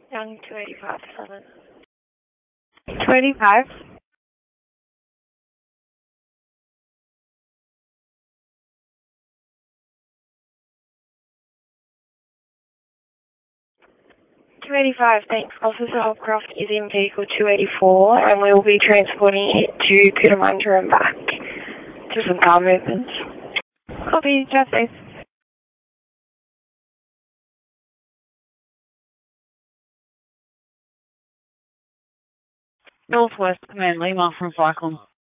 Young 285, 7. 285? Thanks. Officer Hopcroft is in vehicle 284 and we will be transporting it to Cootamundra and back to some car movements. Copy, Justice. Northwest Command Lima from Cyclone.